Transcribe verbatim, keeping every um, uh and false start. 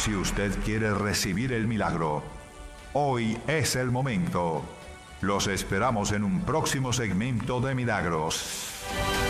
Si usted quiere recibir el milagro, hoy es el momento. Los esperamos en un próximo segmento de Milagros.